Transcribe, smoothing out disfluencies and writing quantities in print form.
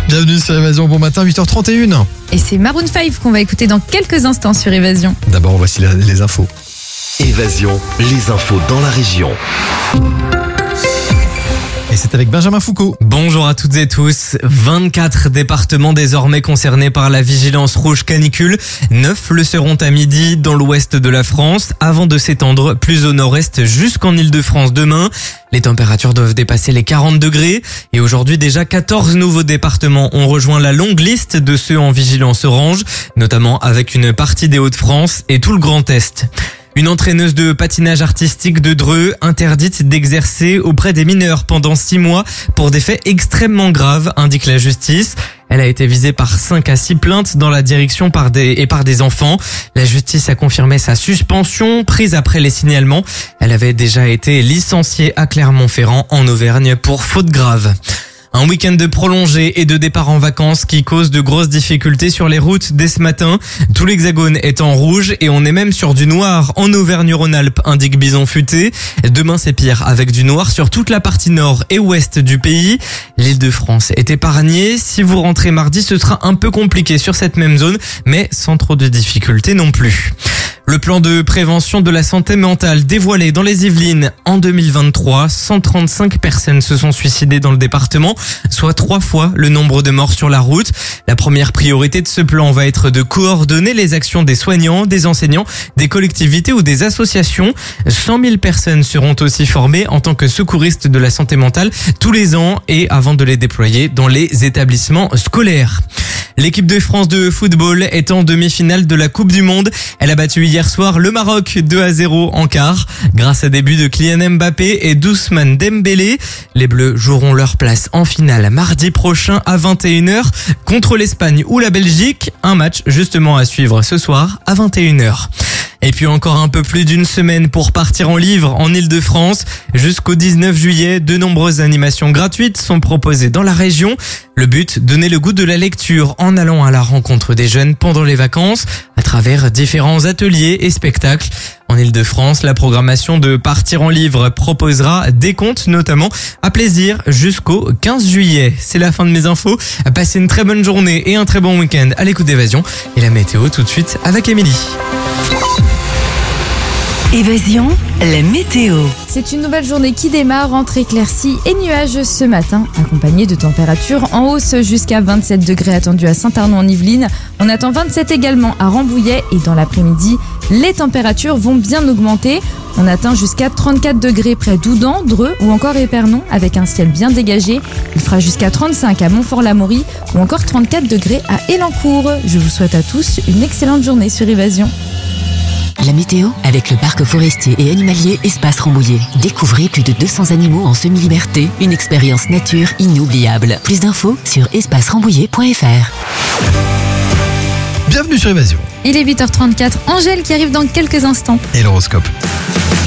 Bienvenue sur Évasion, bon matin, 8h31. Et c'est Maroon 5 qu'on va écouter dans quelques instants sur Évasion. D'abord, voici les infos. Évasion, les infos dans la région. Et c'est avec Benjamin Foucault. Bonjour à toutes et tous. 24 départements désormais concernés par la vigilance rouge canicule. 9 le seront à midi dans l'ouest de la France, avant de s'étendre plus au nord-est jusqu'en Île-de-France demain. Les températures doivent dépasser les 40 degrés. Et aujourd'hui, déjà 14 nouveaux départements ont rejoint la longue liste de ceux en vigilance orange, notamment avec une partie des Hauts-de-France et tout le Grand Est. Une entraîneuse de patinage artistique de Dreux interdite d'exercer auprès des mineurs pendant 6 mois pour des faits extrêmement graves, indique la justice. Elle a été visée par 5 à 6 plaintes dans la direction par des enfants. La justice a confirmé sa suspension prise après les signalements. Elle avait déjà été licenciée à Clermont-Ferrand en Auvergne pour faute grave. Un week-end de prolongé et de départ en vacances qui cause de grosses difficultés sur les routes dès ce matin. Tout l'Hexagone est en rouge et on est même sur du noir en Auvergne-Rhône-Alpes, indique Bison Futé. Demain c'est pire avec du noir sur toute la partie nord et ouest du pays. L'Île-de-France est épargnée. Si vous rentrez mardi, ce sera un peu compliqué sur cette même zone, mais sans trop de difficultés non plus. Le plan de prévention de la santé mentale dévoilé dans les Yvelines en 2023, 135 personnes se sont suicidées dans le département, soit 3 fois le nombre de morts sur la route. La première priorité de ce plan va être de coordonner les actions des soignants, des enseignants, des collectivités ou des associations. 100 000 personnes seront aussi formées en tant que secouristes de la santé mentale tous les ans et avant de les déployer dans les établissements scolaires. L'équipe de France de football est en demi-finale de la Coupe du Monde. Elle a battu hier soir le Maroc 2-0 en quart grâce à des buts de Kylian Mbappé et d'Ousmane Dembélé. Les Bleus joueront leur place en finale mardi prochain à 21h contre l'Espagne ou la Belgique. Un match justement à suivre ce soir à 21h. Et puis encore un peu plus d'une semaine pour partir en livre en Île-de-France. Jusqu'au 19 juillet, de nombreuses animations gratuites sont proposées dans la région. Le but, donner le goût de la lecture en allant à la rencontre des jeunes pendant les vacances à travers différents ateliers et spectacles. En Île-de-France, la programmation de Partir en livre proposera des contes notamment à plaisir jusqu'au 15 juillet. C'est la fin de mes infos. Passez une très bonne journée et un très bon week-end à l'écoute d'Évasion. Et la météo tout de suite avec Émilie. Évasion, la météo. C'est une nouvelle journée qui démarre entre éclaircies et nuages ce matin, accompagnée de températures en hausse jusqu'à 27 degrés attendus à Saint-Arnaud en Yvelines. On attend 27 également à Rambouillet et dans l'après-midi, les températures vont bien augmenter. On atteint jusqu'à 34 degrés près d'Oudan, Dreux ou encore Épernon avec un ciel bien dégagé. Il fera jusqu'à 35 à Montfort-l'Amaury ou encore 34 degrés à Élancourt. Je vous souhaite à tous une excellente journée sur Évasion. La météo avec le parc forestier et animalier Espace Rambouillet. Découvrez plus de 200 animaux en semi-liberté, une expérience nature inoubliable. Plus d'infos sur espacerambouillet.fr. Bienvenue sur Évasion. Il est 8h34, Angèle qui arrive dans quelques instants. Et l'horoscope.